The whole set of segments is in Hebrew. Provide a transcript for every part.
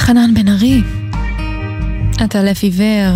חנן בן ארי, אתה לב עיוור.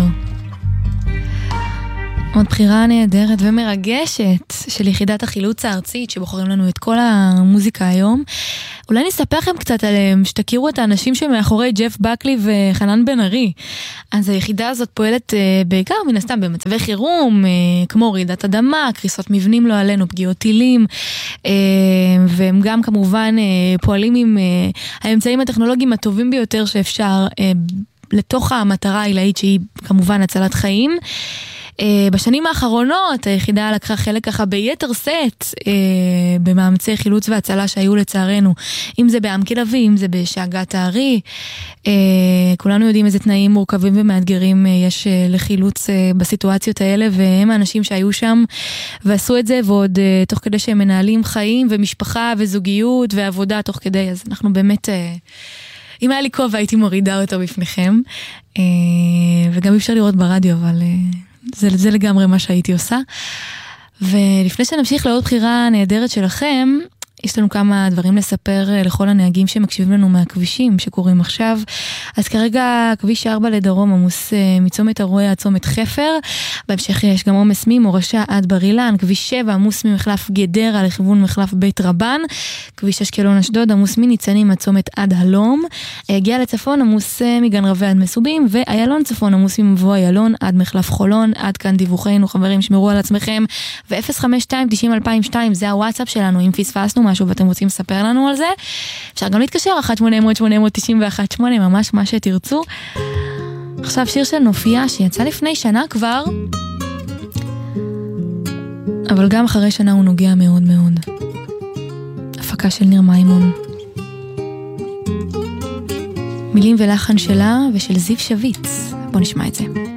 עוד בחירה נהדרת ומרגשת של יחידת החילוץ הארצית שבוחרים לנו את כל המוזיקה היום. אולי נספר לכם קצת עליהם, שתכירו את האנשים שמאחורי ג'ף בקלי וחנן בן ארי. אז היחידה הזאת פועלת בעיקר מן הסתם במצבי חירום, כמו רעידת אדמה, קריסות מבנים לא עלינו, פגיעות טילים, והם גם כמובן פועלים עם האמצעים הטכנולוגיים הטובים ביותר שאפשר לתוך המטרה העילאית שהיא כמובן הצלת חיים. בשנים האחרונות היחידה לקחה חלק ככה ביתר סט במאמצי חילוץ והצלה שהיו לצערנו, אם זה בעמק לביא, אם זה בשאגת הארי. כולנו יודעים איזה תנאים מורכבים ומאתגרים יש לחילוץ בסיטואציות האלה, והם האנשים שהיו שם ועשו את זה, ועוד תוך כדי שהם מנהלים חיים ומשפחה וזוגיות ועבודה תוך כדי. אז אנחנו באמת, אם היה לי כובע הייתי מורידה אותו בפניכם, וגם אי אפשר לראות ברדיו, אבל זה לגמרי מה שהייתי עושה. ולפני שנמשיך לעוד בחירה נהדרת שלכם, יש לנו כמה דברים לספר לכל הנהגים שמקשיבים לנו מהכבישים שקורים עכשיו. אז כרגע כביש 4 לדרום עמוס מצומת הרועה עד צומת חפר. בהמשך יש גם עומס ממורשה עד בר אילן. כביש 7 עמוס ממחלף גדרה לכיוון מחלף בית רבן. כביש אשקלון אשדוד עמוס מניצנים עד צומת עד הלום. הגיע לצפון עמוס מגן רבי עד מסובים, ואיילון צפון עמוס ממבוא איילון עד מחלף חולון. עד כאן דיווחנו, חברים, שמרו על עצמכם. ו-052-90-2002 זה הוואטסאפ שלנו. אם פספסנו משהו ואתם רוצים לספר לנו על זה, אפשר גם להתקשר 1-800-891-8, ממש מה שתרצו. עכשיו שיר של נופיה שיצא לפני שנה כבר, אבל גם אחרי שנה הוא נוגע מאוד מאוד. הפקה של ניר מימון, מילים ולחן שלה ושל זיו שוויץ. בוא נשמע את זה.